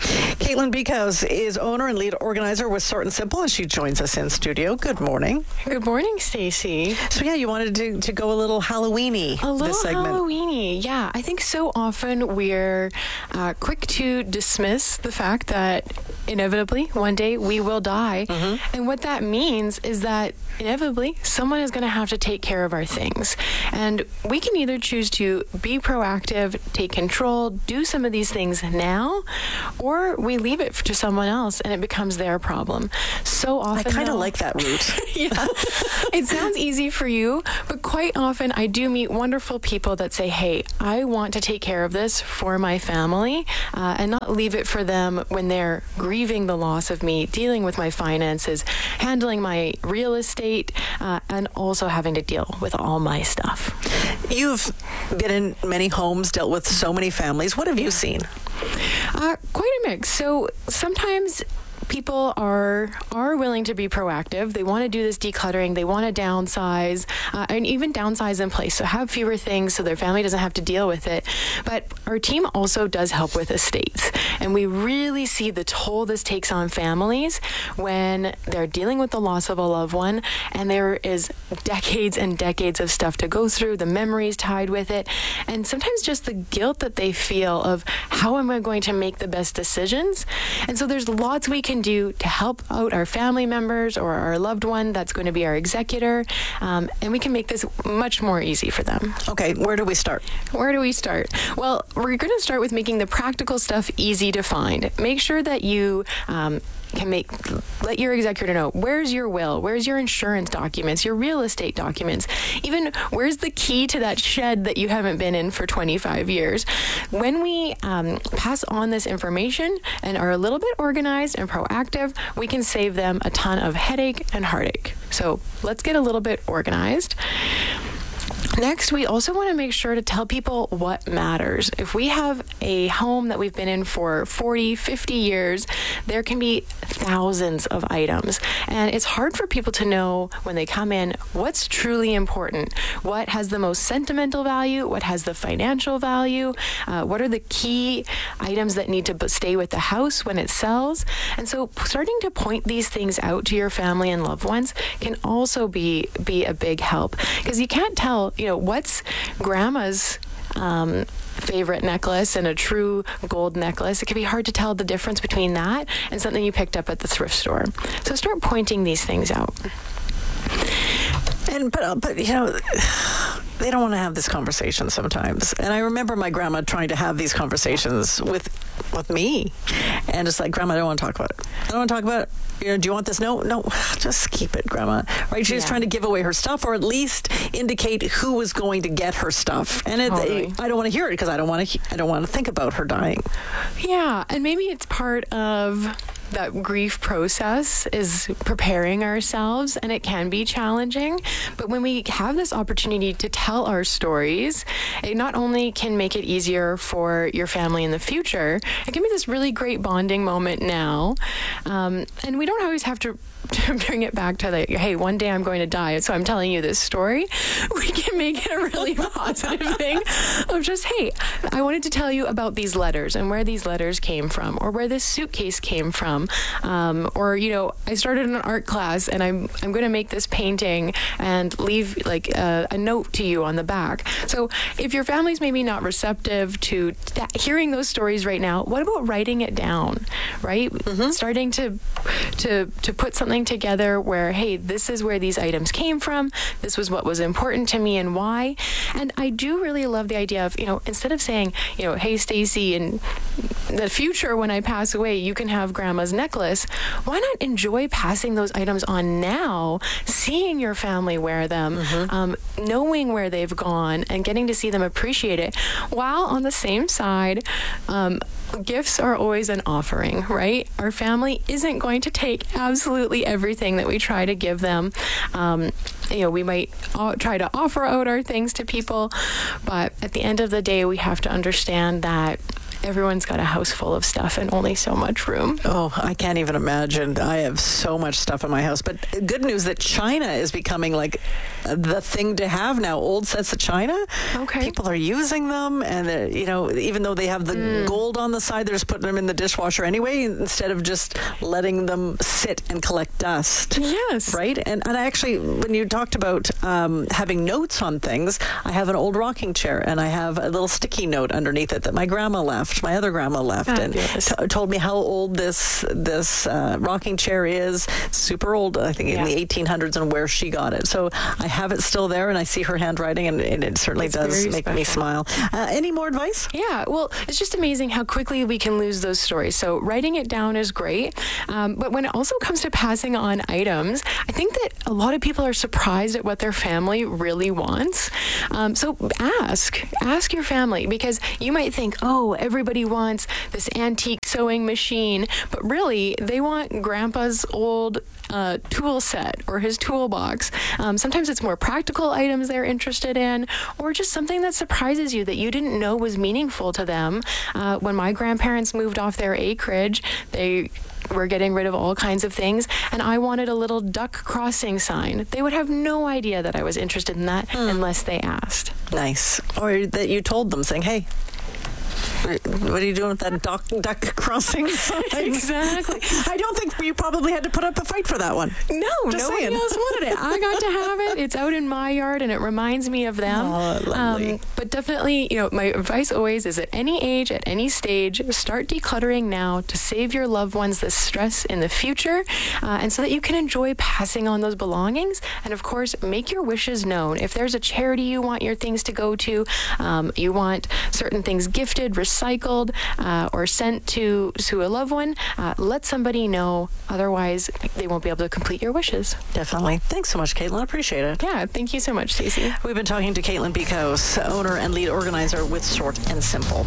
[SPEAKER 2] Caitlin Beekhouse is owner and lead organizer with Sort and Simple, and she joins us in studio. Good morning.
[SPEAKER 14] Good morning, Stacey.
[SPEAKER 2] So yeah, you wanted to go a little Halloween-y this segment.
[SPEAKER 14] Halloween-y, yeah. I think so often we're quick to dismiss the fact that inevitably one day we will die. And what that means is that inevitably someone is going to have to take care of our things. And we can either choose to be proactive, take control, do some of these things now, or we leave it to someone else and it becomes their problem. So often,
[SPEAKER 2] I kind of like that route.
[SPEAKER 14] Yeah. It sounds easy for you, but quite often I do meet wonderful people that say, hey, I want to take care of this for my family and not leave it for them when they're grieving the loss of me, dealing with my finances, handling my real estate, and also having to deal with all my stuff.
[SPEAKER 2] You've been in many homes, dealt with so many families. What have you seen?
[SPEAKER 14] Quite a mix. So sometimes people are willing to be proactive. They want to do this decluttering. They want to downsize, and even downsize in place. So have fewer things so their family doesn't have to deal with it. But our team also does help with estates. And we really see the toll this takes on families when they're dealing with the loss of a loved one. And there is decades and decades of stuff to go through, the memories tied with it. And sometimes just the guilt that they feel of how am I going to make the best decisions? And so there's lots we can do to help out our family members or our loved one that's going to be our executor, and we can make this much more easy for them.
[SPEAKER 2] Okay, where do we start?
[SPEAKER 14] Where do we start? Well, we're going to start with making the practical stuff easy to find. Make sure that you let your executor know, where's your will, where's your insurance documents, your real estate documents, even where's the key to that shed that you haven't been in for 25 years. When we pass on this information and are a little bit organized and proactive, we can save them a ton of headache and heartache. So let's get a little bit organized. Next, we also want to make sure to tell people what matters. If we have a home that we've been in for 40, 50 years, there can be thousands of items. And it's hard for people to know when they come in what's truly important, what has the most sentimental value, what has the financial value, what are the key items that need to stay with the house when it sells. And so starting to point these things out to your family and loved ones can also be a big help, because you can't tell, what's grandma's favorite necklace and a true gold necklace. It can be hard to tell the difference between that and something you picked up at the thrift store. So start pointing these things out.
[SPEAKER 2] But they don't want to have this conversation sometimes. And I remember my grandma trying to have these conversations with me. And it's like, Grandma, I don't want to talk about it. I don't want to talk about it. Do you want this? No, just keep it, Grandma. Right? She was trying to give away her stuff, or at least indicate who was going to get her stuff. And I don't want to hear it because I don't want to think about her dying.
[SPEAKER 14] Yeah, and maybe it's part of that grief process is preparing ourselves, and it can be challenging. But when we have this opportunity to tell our stories, it not only can make it easier for your family in the future, it can be this really great bonding moment now. And we don't always have to bring it back to hey, one day I'm going to die, so I'm telling you this story. We can make it a really positive thing of just, hey, I wanted to tell you about these letters and where these letters came from, or where this suitcase came from, or I started an art class and I'm going to make this painting and leave a note to you on the back. So if your family's maybe not receptive to hearing those stories right now, what about writing it down, right? Starting to put something together where, hey, this is where these items came from, this was what was important to me and why. And I do really love the idea of, instead of saying, hey, Stacey, in the future when I pass away, you can have Grandma's necklace, why not enjoy passing those items on now, seeing your family wear them, knowing where they've gone and getting to see them appreciate it, while on the same side, gifts are always an offering, right? Our family isn't going to take absolutely everything that we try to give them. We might try to offer out our things to people, but at the end of the day, we have to understand that everyone's got a house full of stuff and only so much room.
[SPEAKER 2] Oh, I can't even imagine. I have so much stuff in my house. But good news that China is becoming like the thing to have now. Old sets of china.
[SPEAKER 14] Okay.
[SPEAKER 2] People are using them, and even though they have the gold on the side, they're just putting them in the dishwasher anyway, instead of just letting them sit and collect dust.
[SPEAKER 14] Yes.
[SPEAKER 2] Right? And I actually, when you talked about having notes on things, I have an old rocking chair, and I have a little sticky note underneath it that my other grandma left, and told me how old this rocking chair is. Super old, I think in the 1800s, and where she got it. So I have it still there, and I see her handwriting, and it certainly does make me smile. Any more advice?
[SPEAKER 14] Yeah, well, it's just amazing how quickly we can lose those stories. So writing it down is great, but when it also comes to passing on items, I think that a lot of people are surprised at what their family really wants. So ask your family, because you might think, oh, everybody wants this antique sewing machine, but really they want grandpa's old tool set or his toolbox. Sometimes it's more practical items they're interested in, or just something that surprises you that you didn't know was meaningful to them. When my grandparents moved off their acreage, they were getting rid of all kinds of things, and I wanted a little duck crossing sign. They would have no idea that I was interested in that unless they asked.
[SPEAKER 2] Nice. Or that you told them, saying, hey, what are you doing with that duck crossing sign?
[SPEAKER 14] Exactly.
[SPEAKER 2] I don't think you probably had to put up a fight for that one.
[SPEAKER 14] No, nobody else wanted it. I got to have it. It's out in my yard, and it reminds me of them.
[SPEAKER 2] Oh, lovely.
[SPEAKER 14] But definitely, my advice always is, at any age, at any stage, start decluttering now to save your loved ones the stress in the future, and so that you can enjoy passing on those belongings. And of course, make your wishes known. If there's a charity you want your things to go to, you want certain things gifted, recycled, or sent to a loved one, let somebody know. Otherwise, they won't be able to complete your wishes.
[SPEAKER 2] Definitely. Thanks so much, Caitlin. I appreciate it.
[SPEAKER 14] Yeah, thank you so much, Stacey.
[SPEAKER 2] We've been talking to Caitlin Beekhouse, owner and lead organizer with Sort and Simple.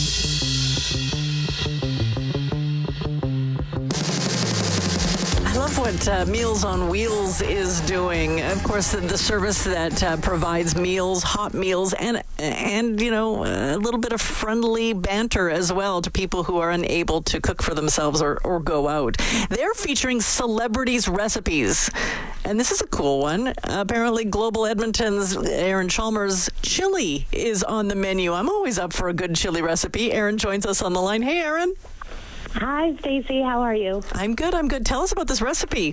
[SPEAKER 2] I love what Meals on Wheels is doing. Of course, the service that provides meals, hot meals, and a little bit of friendly banter as well to people who are unable to cook for themselves or go out. They're featuring celebrities' recipes. And this is a cool one. Apparently, Global Edmonton's Aaron Chalmers chili is on the menu. I'm always up for a good chili recipe. Aaron joins us on the line. Hey, Aaron.
[SPEAKER 17] Hi, Stacey. How are you?
[SPEAKER 2] I'm good. Tell us about this recipe.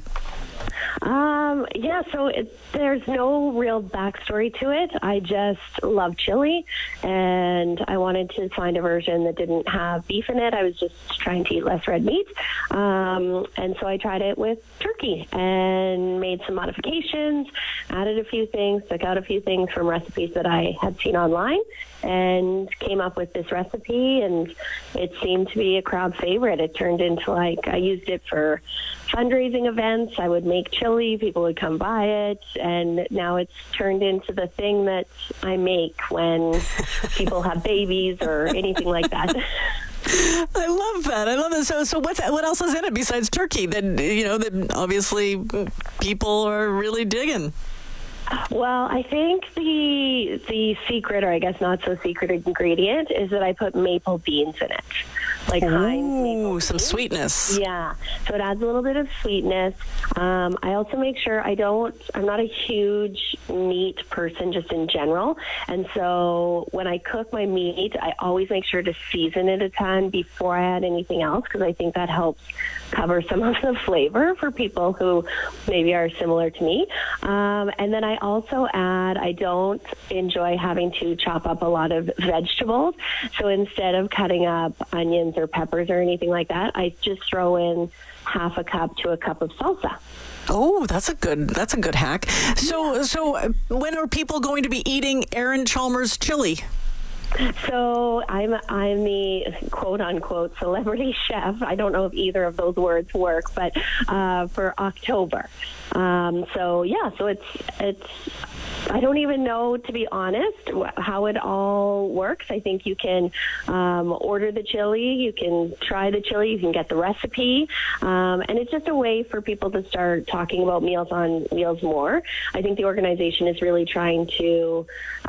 [SPEAKER 17] So there's no real backstory to it. I just love chili, and I wanted to find a version that didn't have beef in it. I was just trying to eat less red meat. And so I tried it with turkey and made some modifications, added a few things, took out a few things from recipes that I had seen online, and came up with this recipe, and it seemed to be a crowd favorite. It turned into, I used it for fundraising events. I would make chili, people would come buy it, and now it's turned into the thing that I make when people have babies or anything like that.
[SPEAKER 2] I love that. So what else is in it besides turkey that obviously people are really digging?
[SPEAKER 17] Well, I think the secret, or I guess not so secret ingredient, is that I put maple beans in it. Heinz maple beans.
[SPEAKER 2] Some sweetness.
[SPEAKER 17] Yeah. So it adds a little bit of sweetness. I also make sure I'm not a huge meat person just in general. And so when I cook my meat, I always make sure to season it a ton before I add anything else, because I think that helps cover some of the flavor for people who maybe are similar to me. And then I also add, I don't enjoy having to chop up a lot of vegetables. So instead of cutting up onions or peppers or anything like that, I just throw in half a cup to a cup of salsa.
[SPEAKER 2] Oh, that's a good hack. So when are people going to be eating Aaron Chalmers chili?
[SPEAKER 17] So I'm the quote unquote celebrity chef. I don't know if either of those words work, but for October. So it's I don't even know, to be honest, how it all works. I think you can order the chili, you can try the chili, you can get the recipe, and it's just a way for people to start talking about Meals on Wheels more. I think the organization is really trying to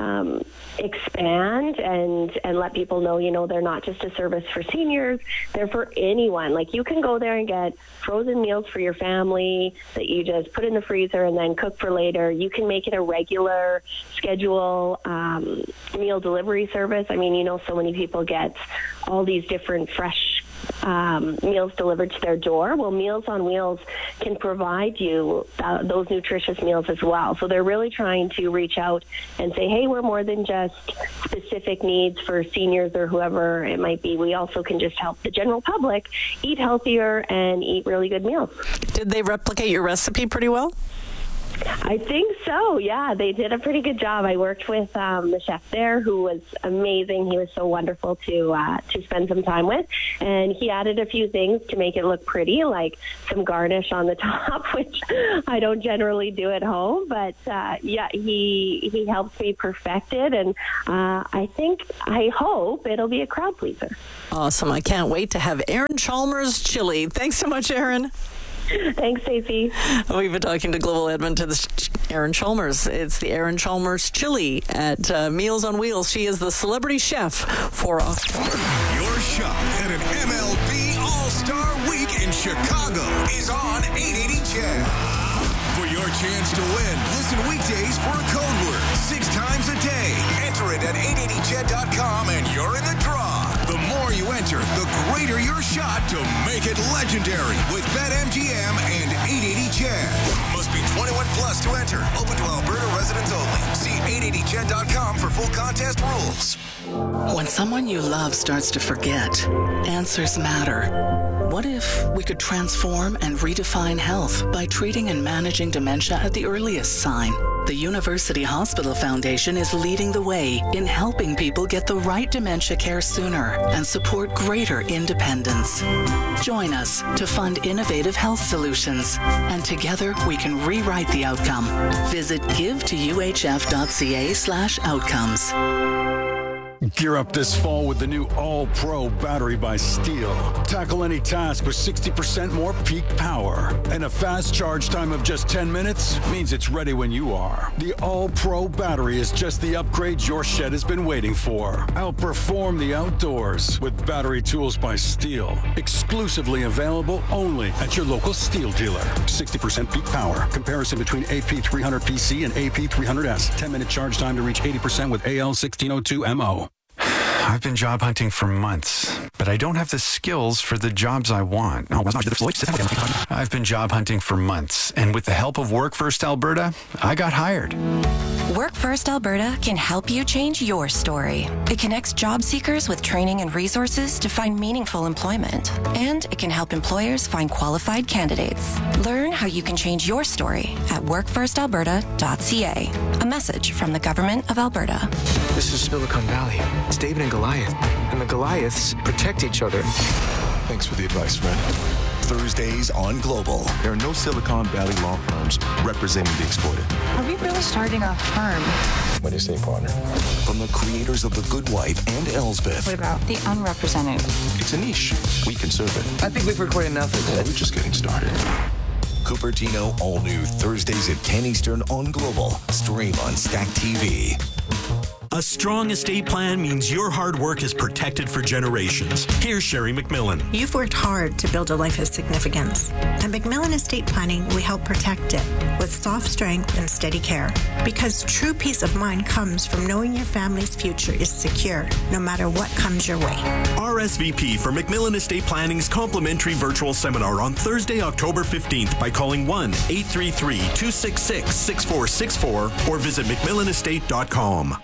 [SPEAKER 17] expand and let people know, they're not just a service for seniors, they're for anyone. Like, you can go there and get frozen meals for your family that you just put in the freezer and then cook for later. You can make it a regular schedule meal delivery service. I mean, so many people get all these different fresh meals delivered to their door. Well, Meals on Wheels can provide you those nutritious meals as well. So they're really trying to reach out and say, hey, we're more than just specific needs for seniors or whoever it might be. We also can just help the general public eat healthier and eat really good meals.
[SPEAKER 2] Did they replicate your recipe pretty well?
[SPEAKER 17] I think so, yeah. They did a pretty good job. I worked with the chef there, who was amazing. He was so wonderful to spend some time with. And he added a few things to make it look pretty, like some garnish on the top, which I don't generally do at home. But, he helped me perfect it. And I hope it'll be a crowd pleaser.
[SPEAKER 2] Awesome. I can't wait to have Erin Chalmers chili. Thanks so much, Erin.
[SPEAKER 17] Thanks, Stacey.
[SPEAKER 2] We've been talking to Global Edmonton's Erin Chalmers. It's the Erin Chalmers chili at Meals on Wheels. She is the celebrity chef for October.
[SPEAKER 15] Your shot at an MLB All-Star Week in Chicago is on 880 CHED. For your chance to win, listen weekdays for a code word 6 times a day. Enter it at 880ched.com and you're in the draw. The more you enter, the greater your shot to make it legendary with BetMGM and 880 CHED. Must be 21 plus to enter. Open to Alberta residents only. See 880ched.com for full contest rules.
[SPEAKER 19] When someone you love starts to forget, answers matter. What if we could transform and redefine health by treating and managing dementia at the earliest sign? The University Hospital Foundation is leading the way in helping people get the right dementia care sooner and support greater independence. Join us to fund innovative health solutions, and together we can rewrite the outcome. Visit givetouhf.ca/outcomes.
[SPEAKER 20] Gear up this fall with the new All-Pro battery by Steel. Tackle any task with 60% more peak power. And a fast charge time of just 10 minutes means it's ready when you are. The All-Pro battery is just the upgrade your shed has been waiting for. Outperform the outdoors with battery tools by Steel. Exclusively available only at your local Steel dealer. 60% peak power. Comparison between AP300PC and AP300S. 10-minute charge time to reach 80% with AL1602MO.
[SPEAKER 21] I've been job hunting for months, but I don't have the skills for the jobs I want. I've been job hunting for months, and with the help of Work First Alberta, I got hired.
[SPEAKER 22] Work First Alberta can help you change your story. It connects job seekers with training and resources to find meaningful employment, and it can help employers find qualified candidates. Learn how you can change your story at workfirstalberta.ca. A message from the Government of Alberta.
[SPEAKER 23] This is Silicon Valley. It's David and Goliath, and the Goliaths protect each other.
[SPEAKER 24] Thanks for the advice, friend.
[SPEAKER 15] Thursdays on Global.
[SPEAKER 24] There are no Silicon Valley law firms representing the exploited.
[SPEAKER 27] Are we really starting a firm?
[SPEAKER 24] What do you say, partner?
[SPEAKER 15] From the creators of The Good Wife and Elsbeth.
[SPEAKER 27] What about the unrepresented?
[SPEAKER 24] It's a niche. We can serve it.
[SPEAKER 23] I think we've recorded enough of this.
[SPEAKER 24] We're just getting started.
[SPEAKER 15] Cupertino, all new Thursdays at 10 Eastern on Global. Stream on Stack TV.
[SPEAKER 3] A strong estate plan means your hard work is protected for generations. Here's Sherry McMillan.
[SPEAKER 4] You've worked hard to build a life of significance. At McMillan Estate Planning, we help protect it with soft strength and steady care. Because true peace of mind comes from knowing your family's future is secure, no matter what comes your way.
[SPEAKER 3] RSVP for McMillan Estate Planning's complimentary virtual seminar on Thursday, October 15th by calling 1-833-266-6464 or visit McMillanestate.com.
[SPEAKER 18] For many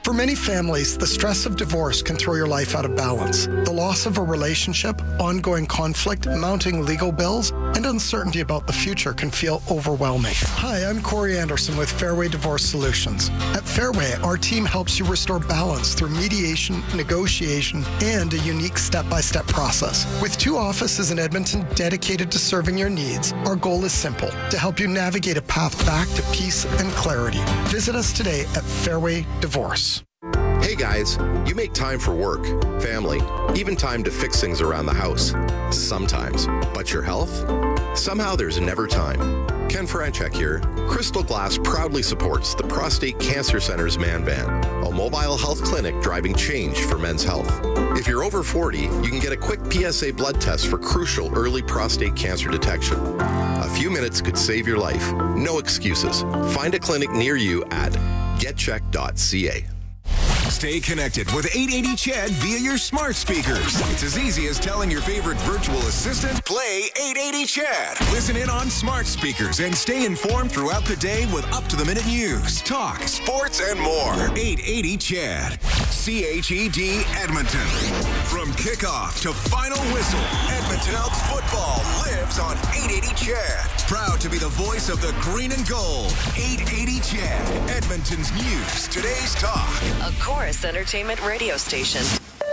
[SPEAKER 18] families, the stress of divorce can throw your life out of balance. The loss of a relationship, ongoing conflict, mounting legal bills, and uncertainty about the future can feel overwhelming. Hi, I'm Corey Anderson with Fairway Divorce Solutions. At Fairway, our team helps you restore balance through mediation, negotiation, and a unique step-by-step process. With 2 offices in Edmonton dedicated to serving your needs, our goal is simple: to help you navigate a path back to peace and clarity. Visit us today at Fairway Divorce.
[SPEAKER 1] Hey guys, you make time for work, family, even time to fix things around the house. Sometimes. But your health? Somehow there's never time. Ken Franchek here. Crystal Glass proudly supports the Prostate Cancer Center's Man Van, a mobile health clinic driving change for men's health. If you're over 40, you can get a quick PSA blood test for crucial early prostate cancer detection. A few minutes could save your life. No excuses. Find a clinic near you at getcheck.ca.
[SPEAKER 15] Stay connected with 880 CHED via your smart speakers. It's as easy as telling your favorite virtual assistant, play 880 CHED. Listen in on smart speakers and stay informed throughout the day with up-to-the-minute news, talk, sports, and more. 880 CHED. CHED Edmonton. From kickoff to final whistle, Edmonton Elks football lives on 880 CHED. Proud to be the voice of the green and gold. 880 CHED. Edmonton's news, today's talk.
[SPEAKER 5] A Chorus Entertainment radio station.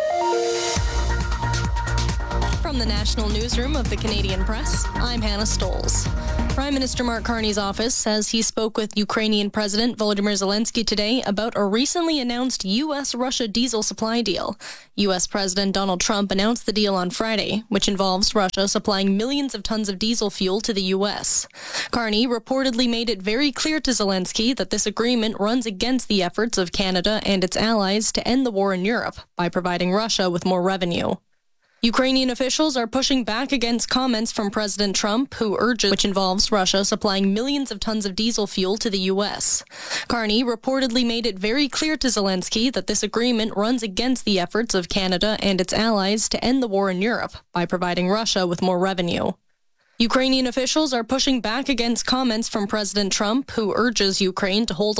[SPEAKER 6] From the National Newsroom of the Canadian Press, I'm Hannah Stoles. Prime Minister Mark Carney's office says he spoke with Ukrainian President Volodymyr Zelensky today about a recently announced U.S.-Russia diesel supply deal. U.S. President Donald Trump announced the deal on Friday, which involves Russia supplying millions of tons of diesel fuel to the U.S. Carney reportedly made it very clear to Zelensky that this agreement runs against the efforts of Canada and its allies to end the war in Europe by providing Russia with more revenue. Ukrainian officials are pushing back against comments from President Trump, which involves Russia supplying millions of tons of diesel fuel to the U.S. Carney reportedly made it very clear to Zelensky that this agreement runs against the efforts of Canada and its allies to end the war in Europe by providing Russia with more revenue. Ukrainian officials are pushing back against comments from President Trump, who urges Ukraine to hold